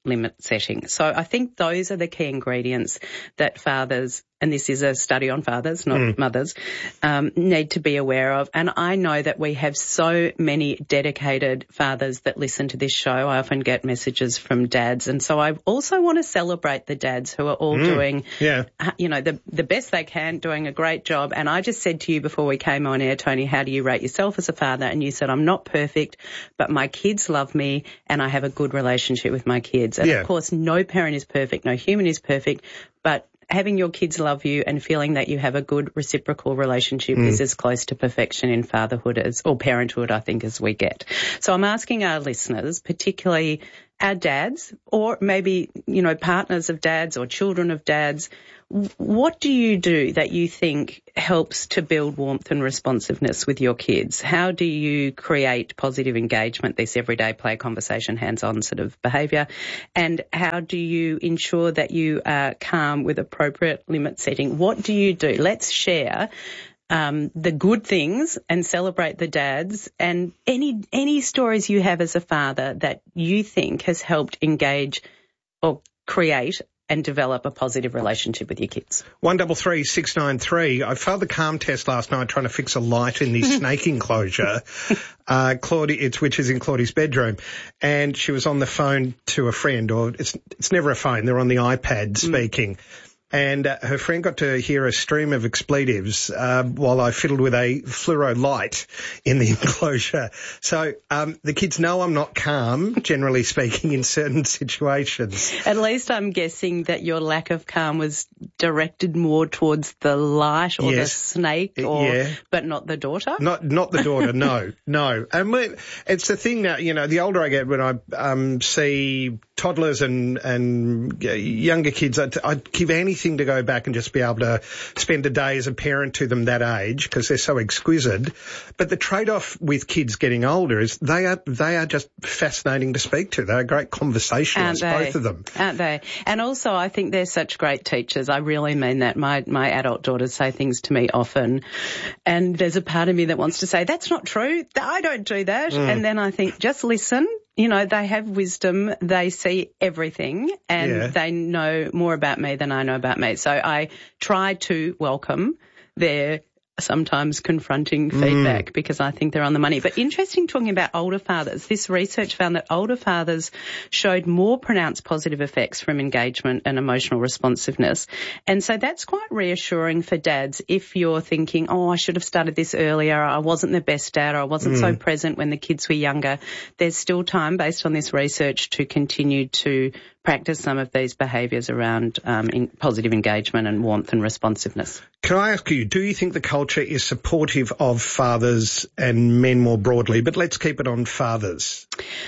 limit setting. So I think those are the key ingredients that fathers, and this is a study on fathers, not mm. mothers, um, need to be aware of. And I know that we have so many dedicated fathers that listen to this show. I often get messages from dads. And so I also want to celebrate the dads who are all mm. doing, yeah. you know, the, the best they can, doing a great job. And I just said to you before we came on air, Tony, how do you rate yourself as a father? And you said, I'm not perfect, but my kids love me and I have a good relationship with my kids. And yeah. of course, no parent is perfect, no human is perfect, but having your kids love you and feeling that you have a good reciprocal relationship mm. is as close to perfection in fatherhood as, or parenthood, I think, as we get. So I'm asking our listeners, particularly our dads, or maybe, you know, partners of dads or children of dads, what do you do that you think helps to build warmth and responsiveness with your kids? How do you create positive engagement, this everyday play, conversation, hands-on sort of behaviour? And how do you ensure that you are calm with appropriate limit setting? What do you do? Let's share um, the good things and celebrate the dads, and any any stories you have as a father that you think has helped engage or create and develop a positive relationship with your kids. One double three six nine three. I failed the calm test last night trying to fix a light in the snake enclosure, uh, Claudie, it's which is in Claudie's bedroom, and she was on the phone to a friend, or it's it's never a phone. They're on the iPad speaking. Mm. And uh, her friend got to hear a stream of expletives uh, while I fiddled with a fluoro light in the enclosure. So um, the kids know I'm not calm, generally speaking, in certain situations. At least I'm guessing that your lack of calm was directed more towards the light or yes. the snake, or, yeah. but not the daughter? Not not the daughter, no, no. And when, it's the thing now, you know, the older I get, when I um, see toddlers and, and younger kids, I'd, I'd give anything to go back and just be able to spend a day as a parent to them that age, because they're so exquisite. But the trade-off with kids getting older is they are they are just fascinating to speak to. They're great conversationalists, both of them. Aren't they? And also I think they're such great teachers. I really mean that. My my adult daughters say things to me often, and there's a part of me that wants to say, that's not true. I don't do that. Mm. And then I think, just listen. You know, they have wisdom, they see everything, and yeah. they know more about me than I know about me. So I try to welcome their sometimes confronting feedback mm. because I think they're on the money. But interesting talking about older fathers. This research found that older fathers showed more pronounced positive effects from engagement and emotional responsiveness. And so that's quite reassuring for dads if you're thinking, oh, I should have started this earlier, I wasn't the best dad, or I wasn't mm. so present when the kids were younger. There's still time, based on this research, to continue to practice some of these behaviours around um, in positive engagement and warmth and responsiveness. Can I ask you, do you think the culture is supportive of fathers and men more broadly? But let's keep it on fathers.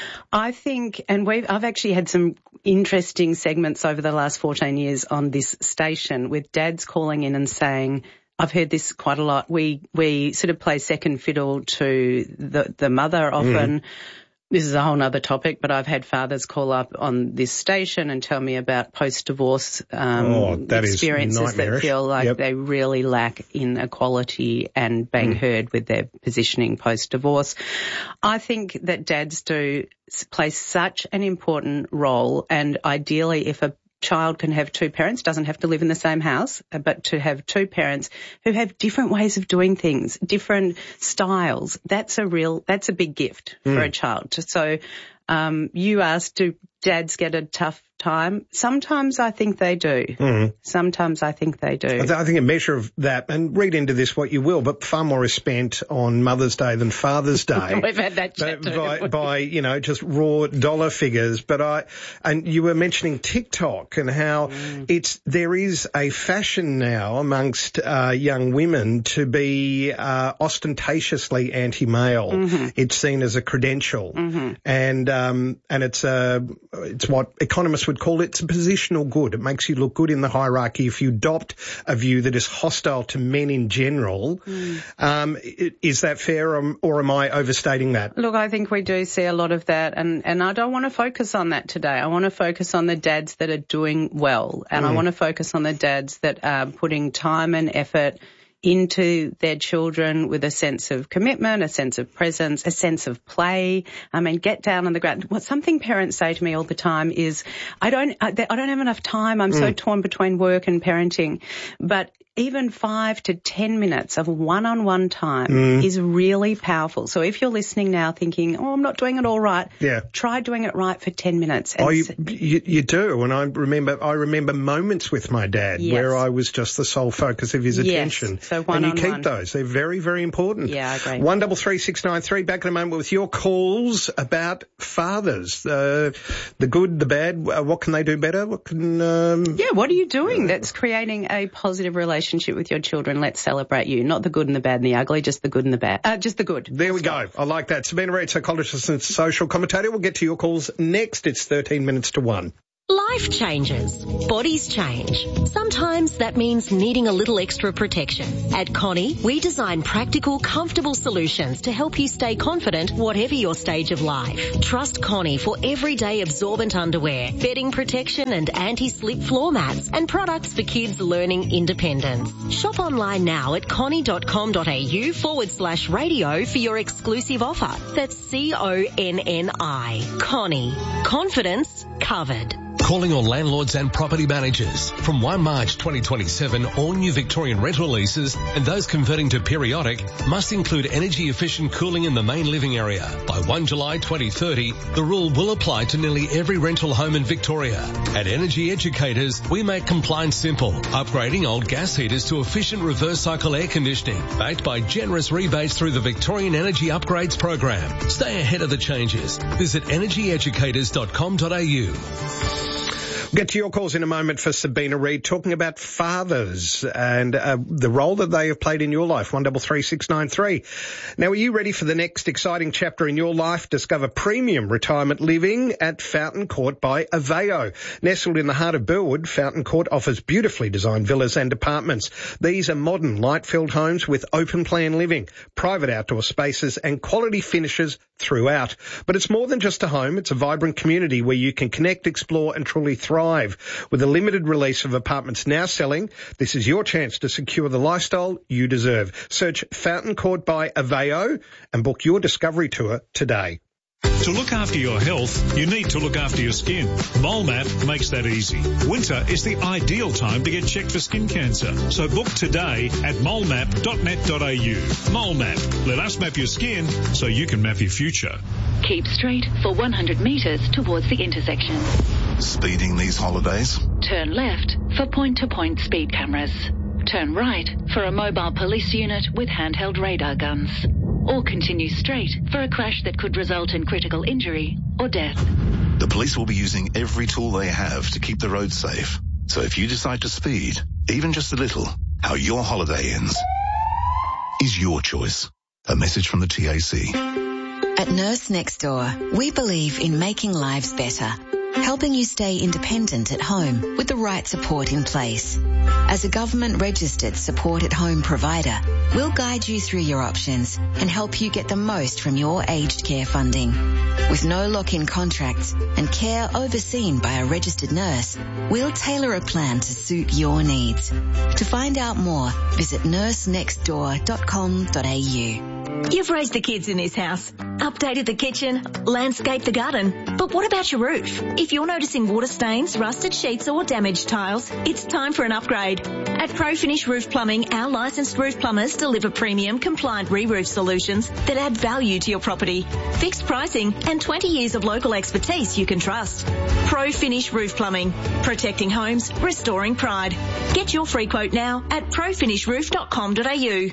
I think, and we've, I've actually had some interesting segments over the last fourteen years on this station with dads calling in and saying, I've heard this quite a lot, we we sort of play second fiddle to the, the mother often. Mm. This is a whole other topic, but I've had fathers call up on this station and tell me about post-divorce um, oh, that experiences that feel like yep. they really lack in equality and being mm. heard with their positioning post-divorce. I think that dads do play such an important role, and ideally if a child can have two parents, doesn't have to live in the same house, but to have two parents who have different ways of doing things, different styles, that's a real, that's a big gift mm. for a child. So um, you asked, do dads get a tough time? Sometimes I think they do. Mm. Sometimes I think they do. I, th- I think a measure of that, and read into this what you will, but far more is spent on Mother's Day than Father's Day. We've had that chat too. By, by, you know, just raw dollar figures. But I, and you were mentioning TikTok and how mm. it's, there is a fashion now amongst uh, young women to be uh, ostentatiously anti-male. Mm-hmm. It's seen as a credential. Mm-hmm. And, um, and it's a, it's what economists would call it, it's a positional good. It makes you look good in the hierarchy if you adopt a view that is hostile to men in general. Mm. Um, is that fair, or, or am I overstating that? Look, I think we do see a lot of that, and, and I don't want to focus on that today. I want to focus on the dads that are doing well, and mm. I want to focus on the dads that are putting time and effort into their children with a sense of commitment, a sense of presence, a sense of play. I mean, get down on the ground. What something parents say to me all the time is, I don't, I, I don't have enough time. I'm mm. so torn between work and parenting. But even five to ten minutes of one-on-one time mm. is really powerful. So if you're listening now thinking, oh, I'm not doing it all right, yeah. try doing it right for ten minutes. And oh, you, you, you do. And I remember I remember moments with my dad yes. where I was just the sole focus of his attention. Yes. So one-on-one. And you keep those. They're very, very important. Yeah, I agree. One double three six nine three. Back in a moment with your calls about fathers. Uh, the good, the bad. Uh, what can they do better? What can... Um, yeah, what are you doing that's creating a positive relationship with your children? Let's celebrate you. Not the good and the bad and the ugly, just the good and the bad. Uh, just the good. There we go. I like that. Sabina Reid, psychologist and social commentator. We'll get to your calls next. It's thirteen minutes to one. Life changes. Bodies change. Sometimes that means needing a little extra protection. At Connie, we design practical, comfortable solutions to help you stay confident whatever your stage of life. Trust Connie for everyday absorbent underwear, bedding protection and anti-slip floor mats, and products for kids learning independence. Shop online now at connie.com.au forward slash radio for your exclusive offer. That's C O N N I. Connie. Confidence covered. Calling all landlords and property managers. From the first of March twenty twenty-seven, all new Victorian rental leases and those converting to periodic must include energy efficient cooling in the main living area. By the first of July twenty thirty, the rule will apply to nearly every rental home in Victoria. At Energy Educators, we make compliance simple, upgrading old gas heaters to efficient reverse cycle air conditioning, backed by generous rebates through the Victorian Energy Upgrades program. Stay ahead of the changes. Visit energy educators dot com dot a u. Get to your calls in a moment for Sabina Reid, talking about fathers and uh, the role that they have played in your life. One double three six nine three. Now, are you ready for the next exciting chapter in your life? Discover premium retirement living at Fountain Court by Aveo. Nestled in the heart of Burwood, Fountain Court offers beautifully designed villas and apartments. These are modern, light-filled homes with open plan living, private outdoor spaces and quality finishes throughout. But it's more than just a home. It's a vibrant community where you can connect, explore and truly thrive. With a limited release of apartments now selling, this is your chance to secure the lifestyle you deserve. Search Fountain Court by Aveo and book your discovery tour today. To look after your health, you need to look after your skin. MoleMap makes that easy. Winter is the ideal time to get checked for skin cancer. So book today at molemap dot net dot a u. MoleMap. Let us map your skin so you can map your future. Keep straight for one hundred metres towards the intersection. Speeding these holidays? Turn left for point-to-point speed cameras. Turn right for a mobile police unit with handheld radar guns. Or continue straight for a crash that could result in critical injury or death. The police will be using every tool they have to keep the roads safe. So if you decide to speed, even just a little, how your holiday ends is your choice. A message from the T A C. At Nurse Next Door, we believe in making lives better, helping you stay independent at home with the right support in place. As a government-registered support-at-home provider, we'll guide you through your options and help you get the most from your aged care funding. With no lock-in contracts and care overseen by a registered nurse, we'll tailor a plan to suit your needs. To find out more, visit nurse next door dot com dot a u. You've raised the kids in this house, updated the kitchen, landscaped the garden, but what about your roof? If you're noticing water stains, rusted sheets or damaged tiles, it's time for an upgrade. At ProFinish Roof Plumbing, our licensed roof plumbers deliver premium compliant re-roof solutions that add value to your property. Fixed pricing and twenty years of local expertise you can trust. ProFinish Roof Plumbing, protecting homes, restoring pride. Get your free quote now at pro finish roof dot com dot a u.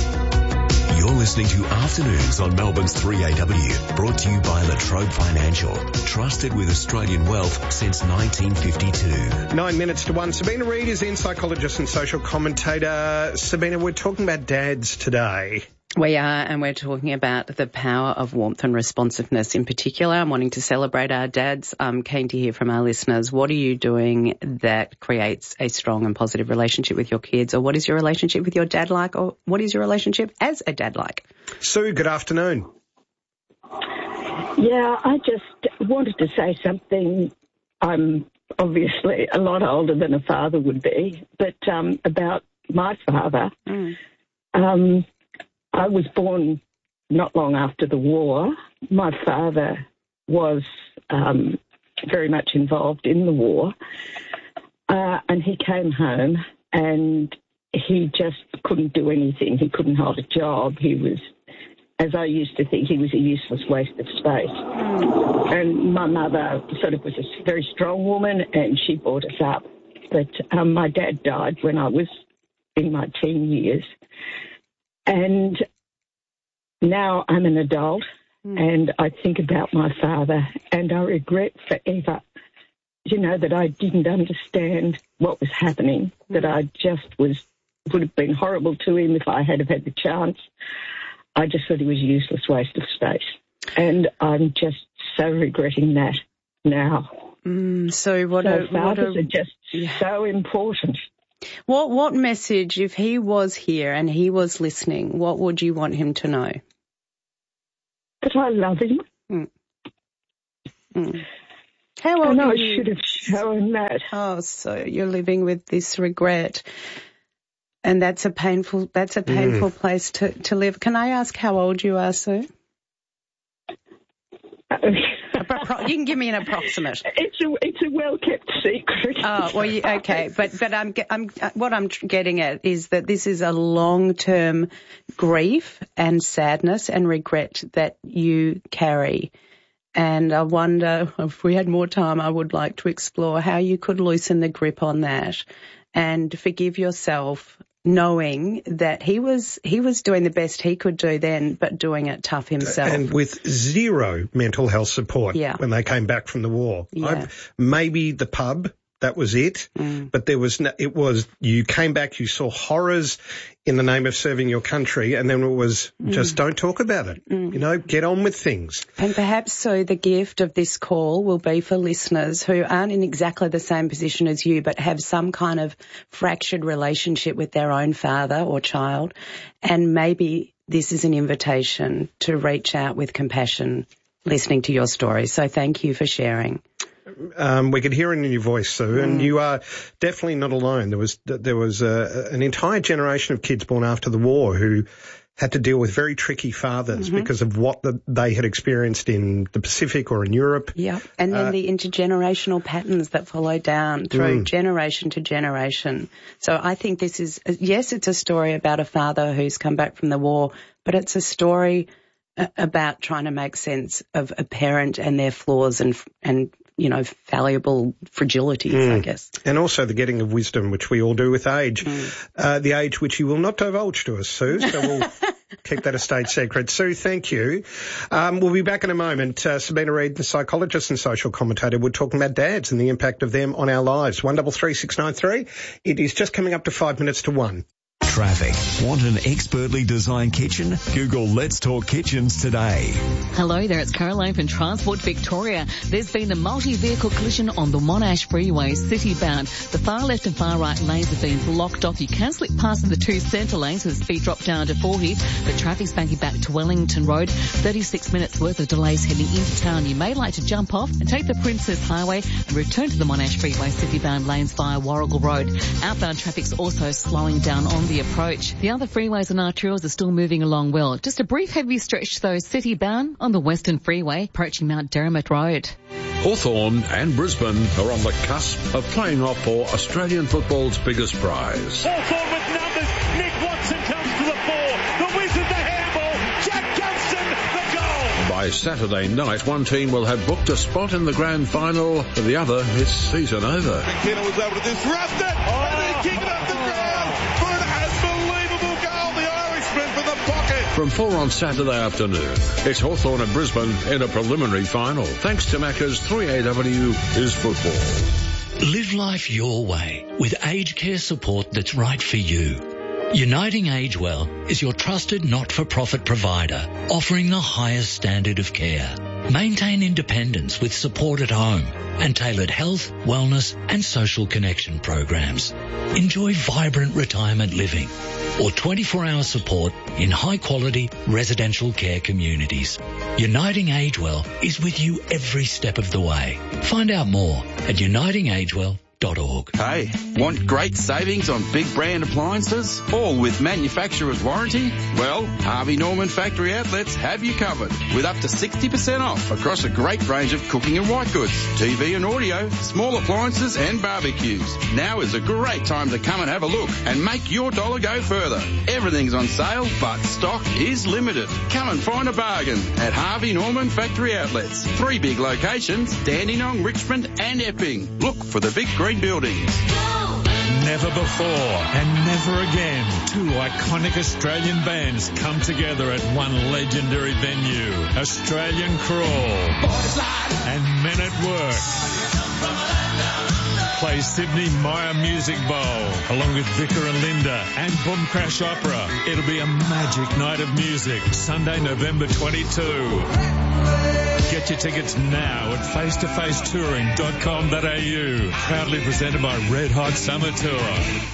You're listening to Afternoons on Melbourne's three A W, brought to you by Latrobe Financial, trusted with Australian wealth since nineteen fifty-two. Nine minutes to one. Sabina Reid is in, psychologist and social commentator. Sabina, we're talking about dads today. We are, and we're talking about the power of warmth and responsiveness in particular. I'm wanting to celebrate our dads. I'm keen to hear from our listeners. What are you doing that creates a strong and positive relationship with your kids? Or what is your relationship with your dad like? Or what is your relationship as a dad like? Sue, good afternoon. Yeah, I just wanted to say something. I'm obviously a lot older than a father would be, but um, about my father. Mm. Um, I was born not long after the war. My father was um, very much involved in the war, uh, and he came home and he just couldn't do anything. He couldn't hold a job. He was, as I used to think, he was a useless waste of space. And my mother sort of was a very strong woman, and she brought us up. But um, my dad died when I was in my teen years. And now I'm an adult, mm. and I think about my father, and I regret forever, you know, that I didn't understand what was happening, mm. that I just was, would have been horrible to him if I had have had the chance. I just thought he was a useless waste of space. And I'm just so regretting that now. Mm, so what so a, fathers what a, are just yeah. so important. What what message, if he was here and he was listening, what would you want him to know? That I love him. Mm. Mm. How old I know are I you? should have shown that. Oh, so you're living with this regret. And that's a painful that's a painful mm. place to, to live. Can I ask how old you are, Sue? You can give me an approximate. It's a it's a well kept secret. Oh well, you, okay, but but I'm I'm what I'm getting at is that this is a long term grief and sadness and regret that you carry, and I wonder if we had more time, I would like to explore how you could loosen the grip on that and forgive yourself, knowing that he was he was doing the best he could do then, but doing it tough himself. And with zero mental health support yeah. when they came back from the war. Yeah. I've, maybe the pub, that was it. Mm. But there was no, it was, you came back, you saw horrors in the name of serving your country, and then it was just mm. don't talk about it. Mm. You know, get on with things. And perhaps so the gift of this call will be for listeners who aren't in exactly the same position as you, but have some kind of fractured relationship with their own father or child. And maybe this is an invitation to reach out with compassion, listening to your story. So thank you for sharing. Um, we could hear it in your voice, Sue, mm. and you are definitely not alone. There was there was uh, an entire generation of kids born after the war who had to deal with very tricky fathers mm-hmm. because of what the, they had experienced in the Pacific or in Europe. Yeah, and then uh, the intergenerational patterns that follow down through mm. generation to generation. So I think this is, yes, it's a story about a father who's come back from the war, but it's a story about trying to make sense of a parent and their flaws and and you know, fallible fragilities, mm. I guess. And also the getting of wisdom, which we all do with age. Mm. Uh, the age which you will not divulge to us, Sue, so we'll keep that a state secret. Sue, thank you. Um, we'll be back in a moment. Uh, Sabina Reid, the psychologist and social commentator, we're talking about dads and the impact of them on our lives. one double three six nine three. It is just coming up to five minutes to one. Traffic. Want an expertly designed kitchen? Google Let's Talk Kitchens today. Hello there, it's Caroline from Transport Victoria. There's been a multi-vehicle collision on the Monash Freeway, city-bound. The far left and far right lanes have been blocked off. You can slip past the two centre lanes with speed drop down to forty, but traffic's banking back to Wellington Road. thirty-six minutes worth of delays heading into town. You may like to jump off and take the Princess Highway and return to the Monash Freeway, city-bound lanes via Warrigal Road. Outbound traffic's also slowing down on the approach. The other freeways and arterials are still moving along well. Just a brief heavy stretch though, city-bound on the Western Freeway, approaching Mount Derrimut Road. Hawthorn and Brisbane are on the cusp of playing off for Australian football's biggest prize. Hawthorn with numbers. Nick Watson comes to the fore. The Wizard, the handball. Jack Gunston, the goal. By Saturday night, one team will have booked a spot in the grand final, and the other is season over. McKenna was able to disrupt it. Oh. And he kicked it up the ground for an unbelievable goal. The Irishman from the pocket. From four on Saturday afternoon, it's Hawthorn and Brisbane in a preliminary final. Thanks to Macca's three A W is football. Live life your way with aged care support that's right for you. Uniting Age Well is your trusted not-for-profit provider, offering the highest standard of care. Maintain independence with support at home and tailored health, wellness and social connection programs. Enjoy vibrant retirement living or twenty-four hour support in high-quality residential care communities. Uniting Age Well is with you every step of the way. Find out more at uniting age well dot org. Hey, want great savings on big brand appliances? All with manufacturer's warranty? Well, Harvey Norman Factory Outlets have you covered with up to sixty percent off across a great range of cooking and white goods, T V and audio, small appliances and barbecues. Now is a great time to come and have a look and make your dollar go further. Everything's on sale, but stock is limited. Come and find a bargain at Harvey Norman Factory Outlets. Three big locations, Dandenong, Richmond and Epping. Look for the big green buildings. Never before and never again, two iconic Australian bands come together at one legendary venue. Australian Crawl and Men at Work play Sydney Myer Music Bowl along with Vicar and Linda and Boom Crash Opera. It'll be a magic night of music, Sunday, November twenty-second. Get your tickets now at face to face touring dot com dot a u. Proudly presented by Red Hot Summer Tour.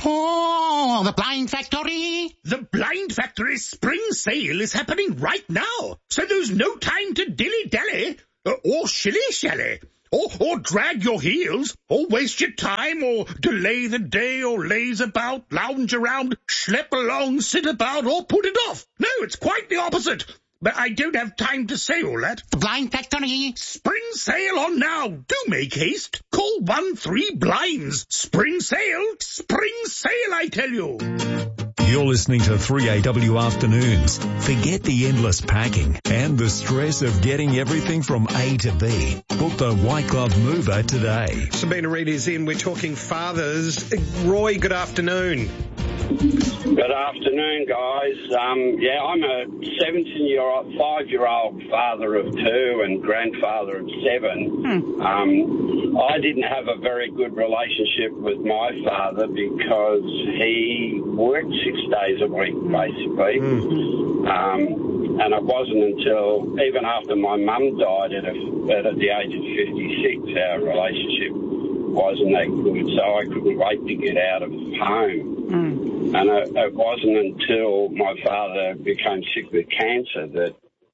Oh, the Blind Factory! The Blind Factory spring sale is happening right now, so there's no time to dilly-dally, uh, or shilly-shally, or, or drag your heels, or waste your time, or delay the day, or laze about, lounge around, schlep along, sit about, or put it off. No, it's quite the opposite. But I don't have time to say all that. The Blind Factory. Spring sale on now. Do make haste. Call one three blinds. Spring sale. Spring sale, I tell you. You're listening to three A W Afternoons. Forget the endless packing and the stress of getting everything from A to B. Book the White Glove Mover today. Sabina Reid is in. We're talking fathers. Roy, good afternoon. Good afternoon, guys. Um, yeah, I'm a seventeen-year-old, five-year-old father of two and grandfather of seven. Hmm. Um, I didn't have a very good relationship with my father because he worked six days a week, basically. Hmm. Um, and it wasn't until, even after my mum died at, a, at the age of fifty-six, our relationship wasn't that good, so I couldn't wait to get out of home. Mm. And it, it wasn't until my father became sick with cancer that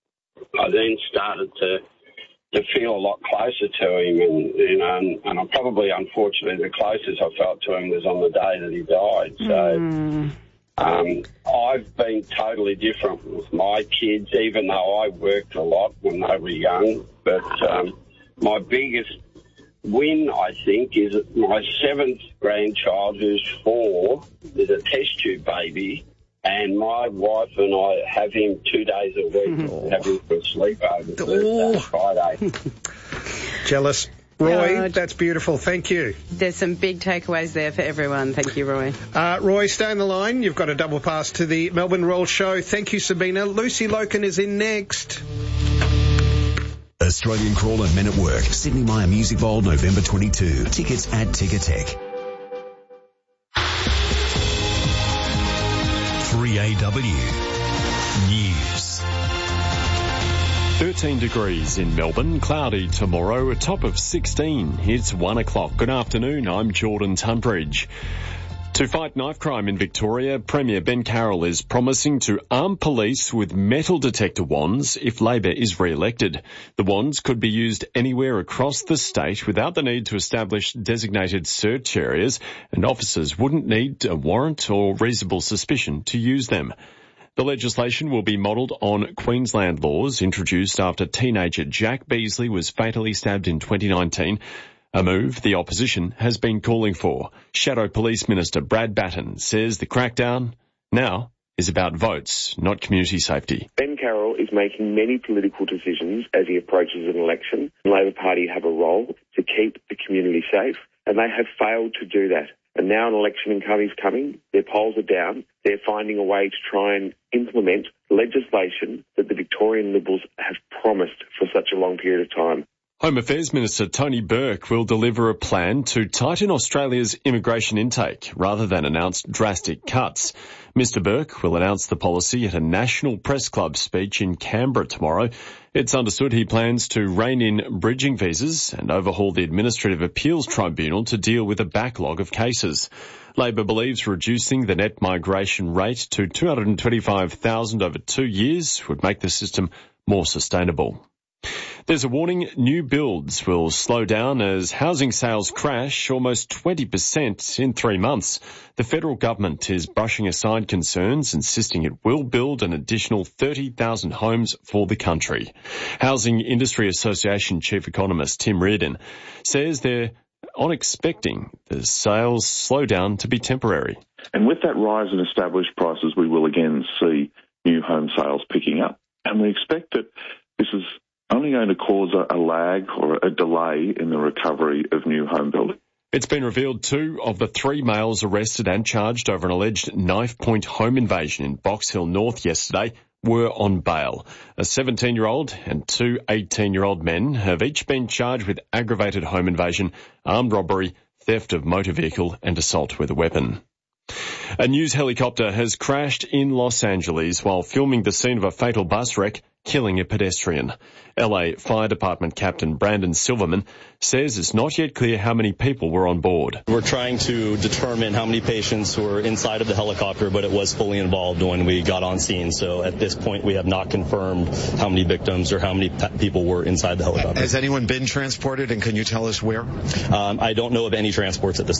I then started to to feel a lot closer to him, and you know, and, and I probably, unfortunately, the closest I felt to him was on the day that he died. So mm. um, I've been totally different with my kids, even though I worked a lot when they were young. But um, my biggest win, I think, is that my seventh grandchild, who's four, is a test tube baby, and my wife and I have him two days a week, oh. have him for a sleepover Thursday, Friday. Jealous. Roy, uh, that's beautiful. Thank you. There's some big takeaways there for everyone. Thank you, Roy. Uh, Roy, stay on the line. You've got a double pass to the Melbourne Royal Show. Thank you, Sabina. Lucy Loken is in next. Australian Crawl and Men at Work, Sydney Myer Music Bowl, November twenty-second. Tickets at Ticketek. three A W News. thirteen degrees in Melbourne, cloudy tomorrow, a top of sixteen. It's one o'clock. Good afternoon, I'm Jordan Tunbridge. To fight knife crime in Victoria, Premier Ben Carroll is promising to arm police with metal detector wands if Labor is re-elected. The wands could be used anywhere across the state without the need to establish designated search areas, and officers wouldn't need a warrant or reasonable suspicion to use them. The legislation will be modelled on Queensland laws introduced after teenager Jack Beasley was fatally stabbed in twenty nineteen. A move the opposition has been calling for. Shadow Police Minister Brad Batten says the crackdown now is about votes, not community safety. Ben Carroll is making many political decisions as he approaches an election. The Labor Party have a role to keep the community safe, and they have failed to do that. And now an election income is coming, their polls are down, they're finding a way to try and implement legislation that the Victorian Liberals have promised for such a long period of time. Home Affairs Minister Tony Burke will deliver a plan to tighten Australia's immigration intake rather than announce drastic cuts. Mister Burke will announce the policy at a National Press Club speech in Canberra tomorrow. It's understood he plans to rein in bridging visas and overhaul the Administrative Appeals Tribunal to deal with a backlog of cases. Labor believes reducing the net migration rate to two hundred twenty-five thousand over two years would make the system more sustainable. There's a warning new builds will slow down as housing sales crash almost twenty percent in three months. The federal government is brushing aside concerns, insisting it will build an additional thirty thousand homes for the country. Housing Industry Association Chief Economist Tim Reardon says they're on expecting the sales slowdown to be temporary. And with that rise in established prices, we will again see new home sales picking up. And we expect that this is only going to cause a, a lag or a delay in the recovery of new home building. It's been revealed two of the three males arrested and charged over an alleged knife-point home invasion in Box Hill North yesterday were on bail. A seventeen-year-old and two eighteen-year-old men have each been charged with aggravated home invasion, armed robbery, theft of motor vehicle and assault with a weapon. A news helicopter has crashed in Los Angeles while filming the scene of a fatal bus wreck, killing a pedestrian. L A Fire Department Captain Brandon Silverman says it's not yet clear how many people were on board. We're trying to determine how many patients were inside of the helicopter, but it was fully involved when we got on scene. So at this point, we have not confirmed how many victims or how many pe- people were inside the helicopter. Has anyone been transported, and can you tell us where? Um, I don't know of any transports at this